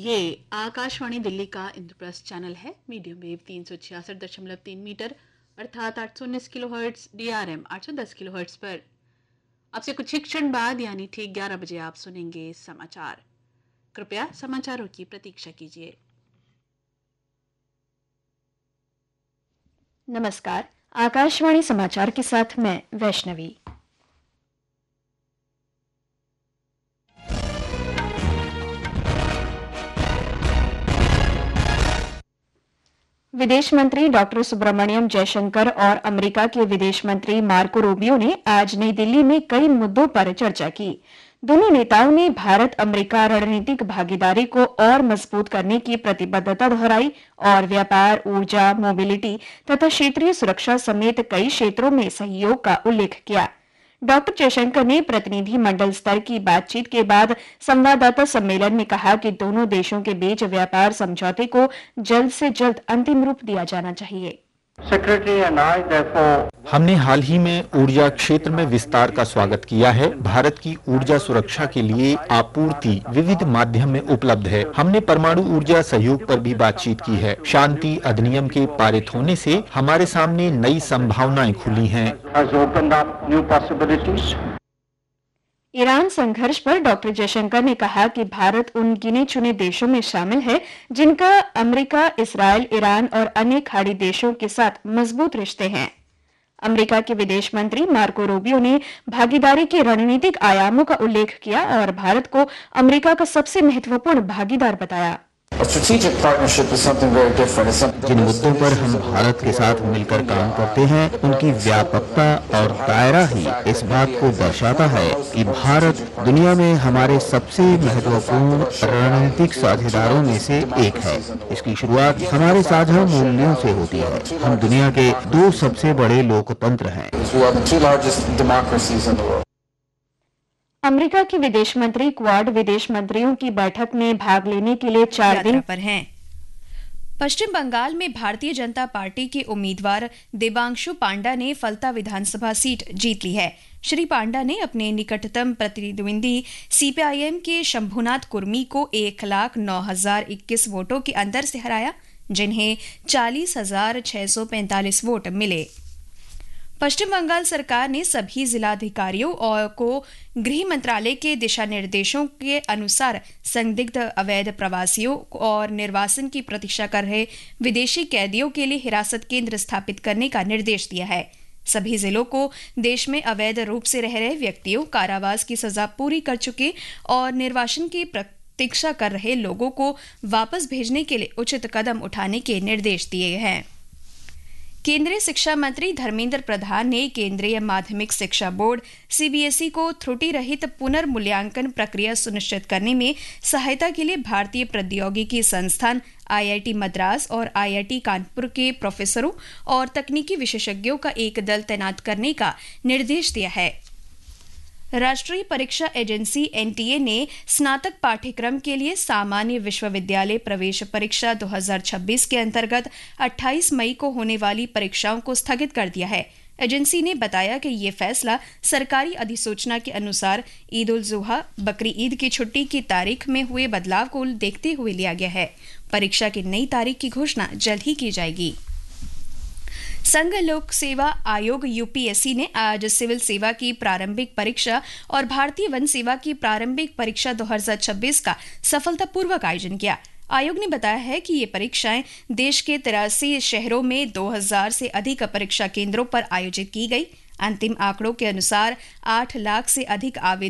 ये आकाशवाणी दिल्ली का इंद्रप्रस्थ चैनल है। मीडियम वेव 366.3 मीटर अर्थात 819 किलोहर्ट्ज, DRM 810 किलोहर्ट्ज पर। आपसे कुछ ही क्षण बाद यानी ठीक 11 बजे आप सुनेंगे समाचार। कृपया समाचारों की प्रतीक्षा कीजिए। नमस्कार, आकाशवाणी समाचार के साथ मैं वैष्णवी। विदेश मंत्री डॉक्टर सुब्रमण्यम जयशंकर और अमेरिका के विदेश मंत्री मार्को रूबियो ने आज नई दिल्ली में कई मुद्दों पर चर्चा की। दोनों नेताओं ने भारत अमेरिका रणनीतिक भागीदारी को और मजबूत करने की प्रतिबद्धता दोहराई और व्यापार, ऊर्जा, मोबिलिटी तथा क्षेत्रीय सुरक्षा समेत कई क्षेत्रों में सहयोग का उल्लेख किया। डॉक्टर जयशंकर ने प्रतिनिधि मंडल स्तर की बातचीत के बाद संवाददाता सम्मेलन में कहा कि दोनों देशों के बीच व्यापार समझौते को जल्द से जल्द अंतिम रूप दिया जाना चाहिए। हमने हाल ही में ऊर्जा क्षेत्र में विस्तार का स्वागत किया है। भारत की ऊर्जा सुरक्षा के लिए आपूर्ति विविध माध्यम में उपलब्ध है। हमने परमाणु ऊर्जा सहयोग पर भी बातचीत की है। शांति अधिनियम के पारित होने से हमारे सामने नई संभावनाएं खुली हैं। ईरान संघर्ष पर डॉक्टर जयशंकर ने कहा कि भारत उन गिने चुने देशों में शामिल है जिनका अमेरिका, इस्राएल, ईरान और अन्य खाड़ी देशों के साथ मजबूत रिश्ते हैं। अमेरिका के विदेश मंत्री मार्को रूबियो ने भागीदारी के रणनीतिक आयामों का उल्लेख किया और भारत को अमेरिका का सबसे महत्वपूर्ण भागीदार बताया। जिन मुद्दों पर हम भारत के साथ मिलकर काम करते हैं, उनकी व्यापकता और दायरा ही इस बात को दर्शाता है कि भारत दुनिया में हमारे सबसे महत्वपूर्ण रणनीतिक साझेदारों में से एक है। इसकी शुरुआत हमारे साझा मूल्यों से होती है। हम दुनिया के दो सबसे बड़े लोकतंत्र हैं। अमेरिका के विदेश मंत्री क्वाड विदेश मंत्रियों की बैठक में भाग लेने के लिए 4 दिन पर हैं। पश्चिम बंगाल में भारतीय जनता पार्टी के उम्मीदवार देवांशु पांडा ने फलता विधानसभा सीट जीत ली है। श्री पांडा ने अपने निकटतम प्रतिद्वंदी CPIM के शंभुनाथ कुर्मी को 1,09,021 वोटों के अंतर से हराया, जिन्हें 40,645 वोट मिले। पश्चिम बंगाल सरकार ने सभी जिलाधिकारियों को गृह मंत्रालय के दिशा निर्देशों के अनुसार संदिग्ध अवैध प्रवासियों और निर्वासन की प्रतीक्षा कर रहे विदेशी कैदियों के लिए हिरासत केंद्र स्थापित करने का निर्देश दिया है। सभी जिलों को देश में अवैध रूप से रह रहे व्यक्तियों, कारावास की सजा पूरी कर चुके और निर्वासन की प्रतीक्षा कर रहे लोगों को वापस भेजने के लिए उचित कदम उठाने के निर्देश दिए हैं। केंद्रीय शिक्षा मंत्री धर्मेंद्र प्रधान ने केंद्रीय माध्यमिक शिक्षा बोर्ड CBSE को त्रुटि रहित पुनर्मूल्यांकन प्रक्रिया सुनिश्चित करने में सहायता के लिए भारतीय प्रौद्योगिकी संस्थान IIT मद्रास और IIT कानपुर के प्रोफेसरों और तकनीकी विशेषज्ञों का एक दल तैनात करने का निर्देश दिया है। राष्ट्रीय परीक्षा एजेंसी NTA ने स्नातक पाठ्यक्रम के लिए सामान्य विश्वविद्यालय प्रवेश परीक्षा 2026 के अंतर्गत 28 मई को होने वाली परीक्षाओं को स्थगित कर दिया है। एजेंसी ने बताया कि ये फैसला सरकारी अधिसूचना के अनुसार ईद उल जुहा, बकरी ईद की छुट्टी की तारीख में हुए बदलाव को देखते हुए लिया गया है। परीक्षा की नई तारीख की घोषणा जल्द ही की जाएगी। संघ लोक सेवा आयोग UPSC ने आज सिविल सेवा की प्रारंभिक परीक्षा और भारतीय वन सेवा की प्रारंभिक परीक्षा 2026 का सफलतापूर्वक आयोजन किया। आयोग ने बताया है कि ये परीक्षाएं देश के 83 शहरों में 2000 से अधिक परीक्षा केंद्रों पर आयोजित की गई। अंतिम आंकड़ों के अनुसार 8 लाख से अधिक आवेदन